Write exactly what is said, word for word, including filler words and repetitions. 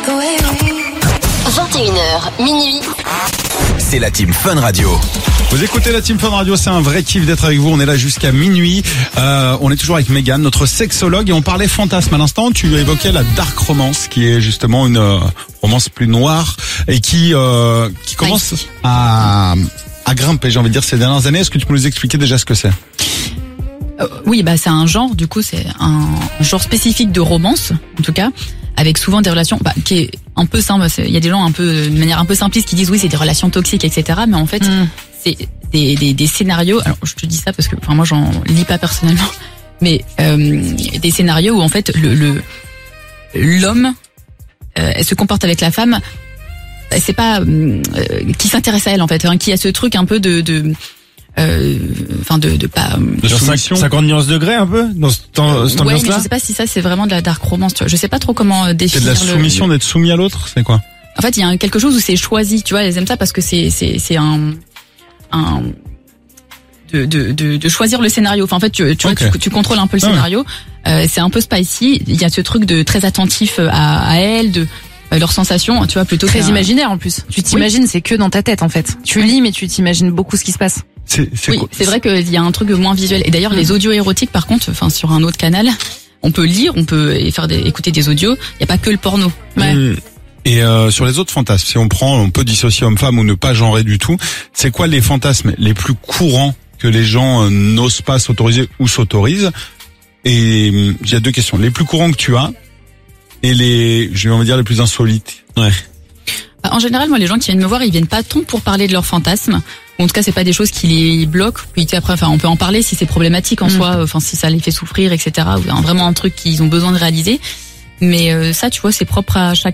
vingt et une heures, minuit. C'est la Team Fun Radio. Vous écoutez la Team Fun Radio, c'est un vrai kiff d'être avec vous. On est là jusqu'à minuit. Euh, on est toujours avec Mégane, notre sexologue, et on parlait fantasme à l'instant. Tu évoquais la dark romance, qui est justement une euh, romance plus noire et qui euh, qui commence à à grimper, j'ai envie de dire, ces dernières années. Est-ce que tu peux nous expliquer déjà ce que c'est ? euh, Oui, bah c'est un genre. Du coup, c'est un genre spécifique de romance, en tout cas, avec souvent des relations bah, qui est un peu simple. Il y a des gens un peu de manière un peu simpliste qui disent oui, c'est des relations toxiques, et cetera. Mais en fait, mm. c'est des, des, des scénarios. Alors, je te dis ça parce que, enfin, moi, j'en lis pas personnellement, mais euh, des scénarios où en fait, le, le l'homme, euh, elle se comporte avec la femme. C'est pas euh, qui s'intéresse à elle en fait, hein, qui a ce truc un peu de de euh, enfin de de pas de soumission. cinquante nuances degrés un peu dans cette, dans cette ouais, ambiance-là. mais je sais pas si ça c'est vraiment de la dark romance, tu vois. Je sais pas trop comment définir. C'est de la soumission, le... d'être soumis à l'autre, c'est quoi ? En fait, il y a quelque chose où c'est choisi, tu vois, elles aiment ça parce que c'est c'est c'est un un de de de, de choisir le scénario. Enfin en fait, tu tu okay. vois, tu, tu contrôles un peu le ah scénario. Ouais. Euh, c'est un peu spicy, il y a ce truc de très attentif à à elle, de leurs sensations, tu vois, plutôt très qu'un... imaginaire en plus. Tu t'imagines, oui. C'est que dans ta tête en fait. Tu oui. lis, mais tu t'imagines beaucoup ce qui se passe. C'est, c'est oui, quoi c'est vrai qu'il y a un truc moins visuel. Et d'ailleurs, mmh. les audios érotiques, par contre, enfin sur un autre canal, on peut lire, on peut faire des, écouter des audios. Il y a pas que le porno. Ouais. Mmh. Et euh, sur les autres fantasmes, si on prend, on peut dissocier homme-femme ou ne pas genrer du tout. C'est quoi les fantasmes les plus courants que les gens euh, n'osent pas s'autoriser ou s'autorisent ? Et il y a deux questions. Les plus courants que tu as et les, je vais envie dire les plus insolites. Ouais. En général, moi, les gens qui viennent me voir, ils viennent pas tant pour parler de leurs fantasmes. En tout cas, c'est pas des choses qui les bloquent. Puis après, enfin, on peut en parler si c'est problématique en mmh. soi, enfin, si ça les fait souffrir, et cetera. Ou vraiment un truc qu'ils ont besoin de réaliser. Mais euh, ça, tu vois, c'est propre à chaque